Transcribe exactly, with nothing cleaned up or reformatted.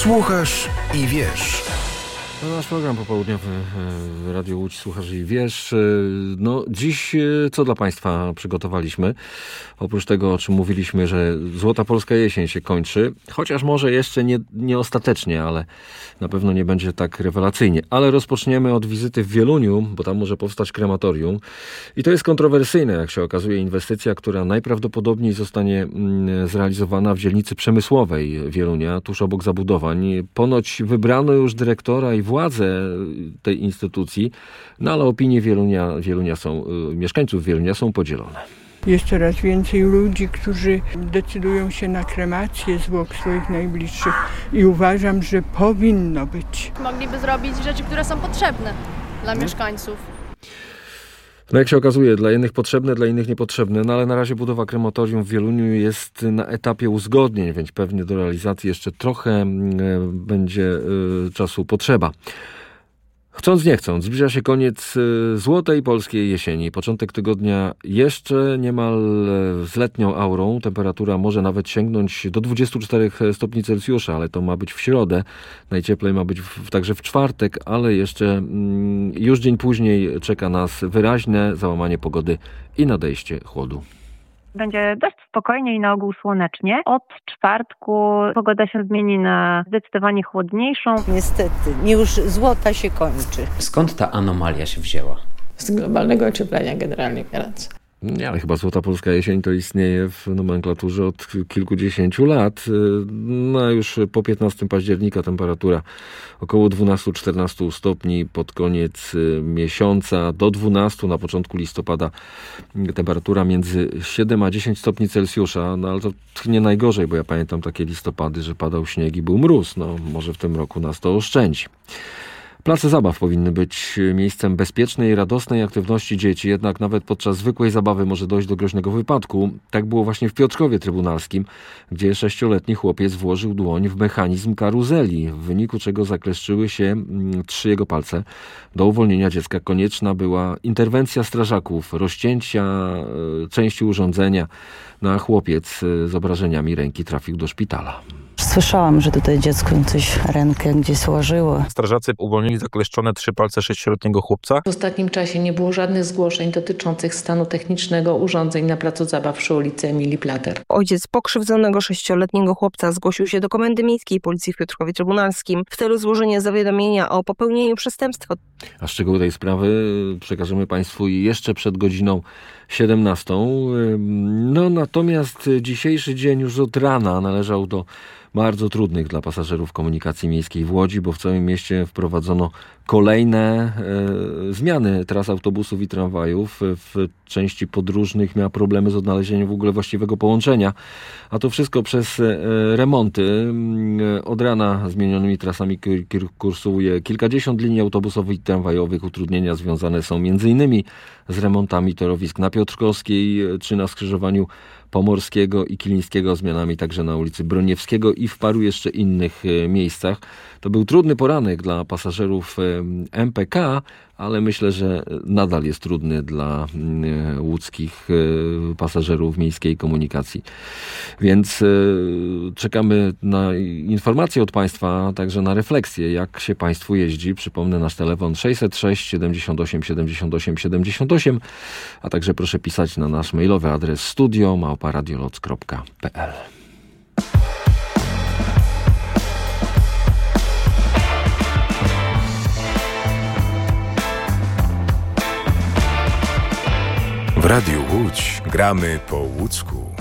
Słuchasz i wiesz. To nasz program popołudniowy w Radiu Łódź. Słuchasz i wiesz. No dziś co dla Państwa przygotowaliśmy? Oprócz tego, o czym mówiliśmy, że Złota Polska Jesień się kończy, chociaż może jeszcze nie, nie ostatecznie, ale na pewno nie będzie tak rewelacyjnie. Ale rozpoczniemy od wizyty w Wieluniu, bo tam może powstać krematorium. I to jest kontrowersyjne, jak się okazuje, inwestycja, która najprawdopodobniej zostanie zrealizowana w dzielnicy przemysłowej Wielunia, tuż obok zabudowań. Ponoć wybrano już dyrektora i władze tej instytucji, no ale opinie Wielunia, Wielunia są, mieszkańców Wielunia są podzielone. Jest coraz więcej ludzi, którzy decydują się na kremację zwłok swoich najbliższych i uważam, że powinno być. Mogliby zrobić rzeczy, które są potrzebne dla mieszkańców. No jak się okazuje, dla jednych potrzebne, dla innych niepotrzebne, no ale na razie budowa krematorium w Wieluniu jest na etapie uzgodnień, więc pewnie do realizacji jeszcze trochę będzie czasu potrzeba. Chcąc nie chcąc, zbliża się koniec Złotej Polskiej Jesieni. Początek tygodnia jeszcze niemal z letnią aurą. Temperatura może nawet sięgnąć do dwudziestu czterech stopni Celsjusza, ale to ma być w środę. Najcieplej ma być w, także w czwartek, ale jeszcze mm, już dzień później czeka nas wyraźne załamanie pogody i nadejście chłodu. Będzie dość spokojnie i na ogół słonecznie. Od czwartku pogoda się zmieni na zdecydowanie chłodniejszą. Niestety, już złota się kończy. Skąd ta anomalia się wzięła? Z globalnego ocieplenia generalnie biorąc. Nie, ale chyba Złota Polska Jesień to istnieje w nomenklaturze od kilkudziesięciu lat. No już po piętnastego października temperatura około dwunastu czternastu stopni, pod koniec miesiąca do dwunastu, na początku listopada temperatura między siedem a dziesięć stopni Celsjusza, no ale to nie najgorzej, bo ja pamiętam takie listopady, że padał śnieg i był mróz. No może w tym roku nas to oszczędzi. Place zabaw powinny być miejscem bezpiecznej i radosnej aktywności dzieci, jednak nawet podczas zwykłej zabawy może dojść do groźnego wypadku. Tak było właśnie w Piotrkowie Trybunalskim, gdzie sześcioletni chłopiec włożył dłoń w mechanizm karuzeli, w wyniku czego zakleszczyły się trzy jego palce. Do uwolnienia dziecka konieczna była interwencja strażaków, rozcięcia części urządzenia, no a chłopiec z obrażeniami ręki trafił do szpitala. Słyszałam, że tutaj dziecko coś rękę gdzieś złożyło. Strażacy uwolnili zakleszczone trzy palce sześcioletniego chłopca. W ostatnim czasie nie było żadnych zgłoszeń dotyczących stanu technicznego urządzeń na placu zabaw przy ulicy Emilii Plater. Ojciec pokrzywdzonego sześcioletniego chłopca zgłosił się do Komendy Miejskiej Policji w Piotrkowie Trybunalskim w celu złożenia zawiadomienia o popełnieniu przestępstwa. A szczegóły tej sprawy przekażemy Państwu jeszcze przed godziną siedemnastą. No natomiast dzisiejszy dzień już od rana należał do bardzo trudnych dla pasażerów komunikacji miejskiej w Łodzi, bo w całym mieście wprowadzono kolejne e, zmiany tras autobusów i tramwajów. W części podróżnych miała problemy z odnalezieniem w ogóle właściwego połączenia, a to wszystko przez e, remonty. Od rana zmienionymi trasami kursuje kilkadziesiąt linii autobusowych i tramwajowych. Utrudnienia związane są między innymi z remontami torowisk na Piotrkowskiej czy na skrzyżowaniu Pomorskiego i Kilińskiego, zmianami także na ulicy Broniewskiego i w paru jeszcze innych miejscach. To był trudny poranek dla pasażerów M P K, ale myślę, że nadal jest trudny dla łódzkich pasażerów miejskiej komunikacji. Więc czekamy na informacje od Państwa, także na refleksję, jak się Państwu jeździ. Przypomnę nasz telefon sześćset sześć siedemdziesiąt osiem siedemdziesiąt osiem siedemdziesiąt osiem, a także proszę pisać na nasz mailowy adres studio małpa radioloc kropka p l. W Radiu Łódź gramy po łódzku.